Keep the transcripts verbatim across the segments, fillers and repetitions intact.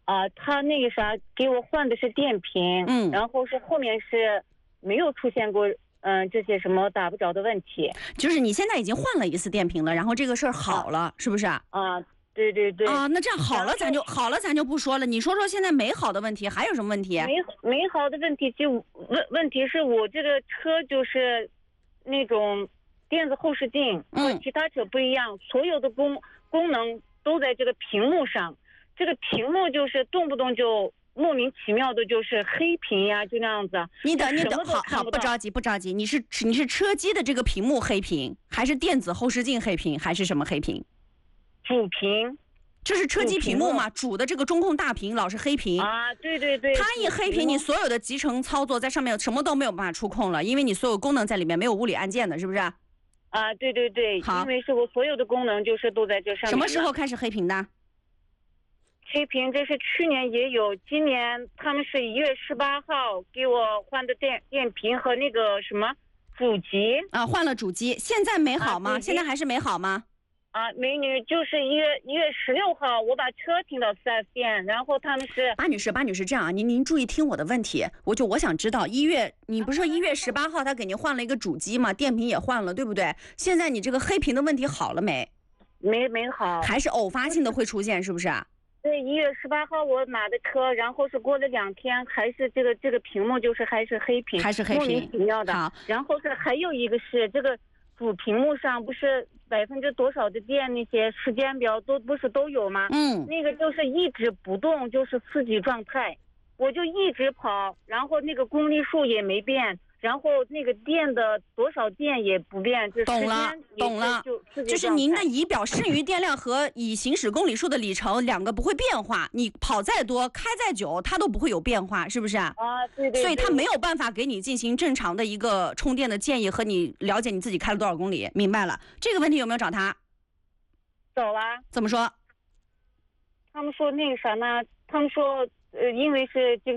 啊、呃，他那个啥给我换的是电瓶， 嗯， 然后是后面是没有出现过嗯、呃、这些什么打不着的问题。 就是你现在已经换了一次电瓶了，然后这个事儿好了，啊、是不是啊？ 啊，对对对。 啊，那这样好了，咱就好了，咱就不说了。你说说现在没好的问题，还有什么问题？ 没没好的问题就问问题是我这个车就是那种电子后视镜和其他车不一样，嗯、所有的功功能都在这个屏幕上，这个屏幕就是动不动就莫名其妙的就是黑屏呀，就那样子。 你等你等，好好不着急不着急，你是你是车机的这个屏幕黑屏，还是电子后视镜黑屏，还是什么黑屏？ 主屏。 就是车机屏幕嘛，主的这个中控大屏老是黑屏啊，对对对， 它一黑屏，你所有的集成操作在上面什么都没有办法触控了，因为你所有功能在里面没有物理按键的，是不是？ 啊，对对对， 好， 因为是我所有的功能就是都在这上面。 什么时候开始黑屏的？ 黑屏这是去年也有，今年他们是一月十八号给我换的电电瓶和那个什么主机啊，换了主机，现在没好吗？ 啊、 现在还是没好吗？ 啊，美女，就是一月一月十六号，我把车停到四 S 店，然后他们是巴女士，巴女士这样啊，您您注意听我的问题，我就我想知道一月，你不是说一月十八号他给您换了一个主机吗？电瓶也换了，对不对？现在你这个黑屏的问题好了没？ 没没好， 还是偶发性的会出现，是不是啊？ 对，一月十八号我买的车，然后是过了两天，还是这个这个屏幕就是还是黑屏， 还是黑屏， 莫名其妙的。 好， 然后是还有一个是这个主屏幕上不是百分之多少的电，那些时间表都不是都有吗？ 嗯， 那个就是一直不动，就是四级状态，我就一直跑，然后那个公里数也没变。然后那个电的多少电也不变，这懂了，懂了， 就就是您的仪表剩余电量和已行驶公里数的里程两个不会变化，你跑再多，开再久，它都不会有变化，是不是啊？ 啊，对对对。 所以它没有办法给你进行正常的一个充电的建议和你了解你自己开了多少公里，明白了？这个问题有没有找他？ 找了。 怎么说？ 他们说那个啥呢？他们说，呃，因为是就是。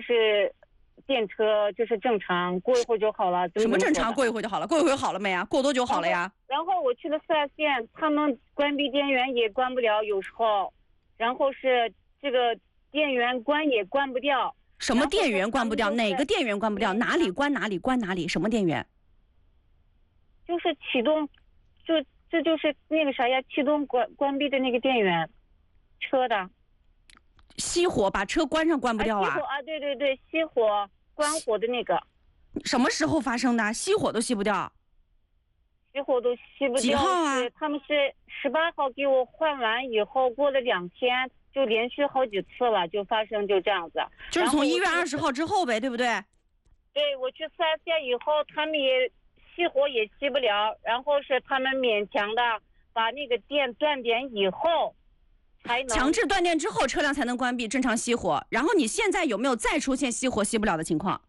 电车就是正常，过一会儿就好了。 什么正常？过一会儿就好了？过一会儿好了没啊？过多久好了呀？ 然后, 然后我去了四 S 店，他们关闭电源也关不了，有时候，然后是这个电源关也关不掉。 什么电源关不掉？哪个电源关不掉？哪里关哪里关哪里？什么电源？ 就是启动，就这就是那个啥呀，启动关关闭的那个电源，车的。 熄火把车关上关不掉啊！ 熄火啊，对对对，熄火关火的那个。 什么时候发生的？熄火都熄不掉。 熄火都熄不掉。 几号啊？ 他们是十八号给我换完以后，过了两天就连续好几次了，就发生就这样子。 就是从一月二十号之后呗，对不对？ 对，我去四 S 店以后，他们也熄火也熄不了，然后是他们勉强的把那个电断点以后。 强制断电之后，车辆才能关闭正常熄火。然后你现在有没有再出现熄火熄不了的情况？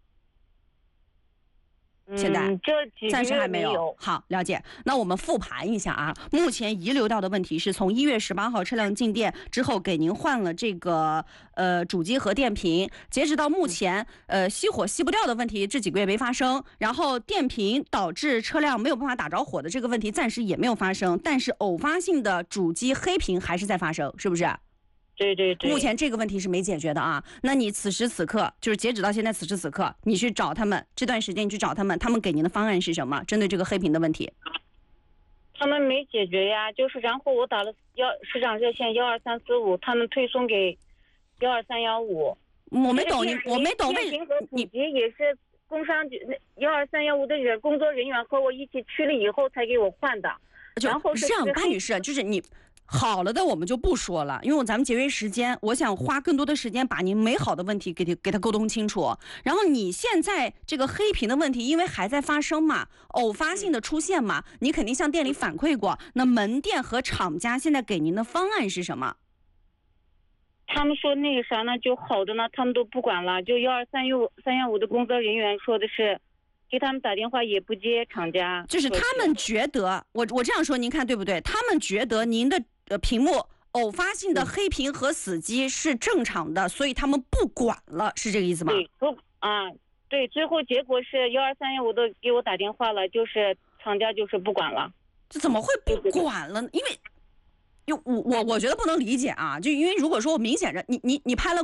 现在、 嗯、这暂时还没有。 没有好，了解。那我们复盘一下啊，目前遗留掉的问题是从一月十八号车辆进店之后给您换了这个呃主机和电瓶，截止到目前呃熄火熄不掉的问题这几个月没发生，然后电瓶导致车辆没有办法打着火的这个问题暂时也没有发生，但是偶发性的主机黑屏还是在发生，是不是？ 对对对， 目前这个问题是没解决的啊。那你此时此刻就是截止到现在此时此刻，你去找他们，这段时间你去找他们，他们给您的方案是什么？针对这个黑屏的问题， 他们没解决呀，就是然后我打了幺市长热线幺二三四五，他们推送给幺二三幺五。 我没懂你，我没懂为你也是工商局幺二三幺五的人工作人员和我一起去了以后才给我换的。然后是这样，潘女士，就是你。好了的我们就不说了，因为咱们节约时间，我想花更多的时间把您美好的问题给给他沟通清楚。然后你现在这个黑屏的问题，因为还在发生嘛，偶发性的出现嘛，你肯定向店里反馈过。那门店和厂家现在给您的方案是什么？ 他们说那个啥呢，就好的呢，他们都不管了。就幺二三幺三幺五的工作人员说的是，给他们打电话也不接厂家， 就是他们觉得，我我这样说您看对不对？他们觉得您的呃屏幕偶发性的黑屏和死机是正常的，所以他们不管了，是这个意思吗？ 对，不啊，对，最后结果是幺二三幺五都给我打电话了，就是厂家就是不管了。 这怎么会不管了呢？因为，因为我我我觉得不能理解啊，就因为如果说我明显着你你你拍了。